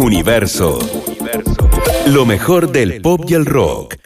Universo. Lo mejor del pop y el rock.